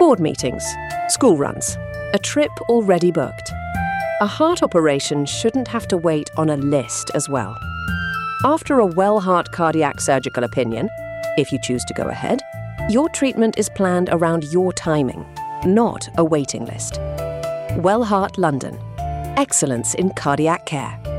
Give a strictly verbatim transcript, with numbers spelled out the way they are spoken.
Board meetings, school runs, a trip already booked. A heart operation shouldn't have to wait on a list as well. After a WellHeart cardiac surgical opinion, if you choose to go ahead, your treatment is planned around your timing, not a waiting list. WellHeart London. Excellence in cardiac care.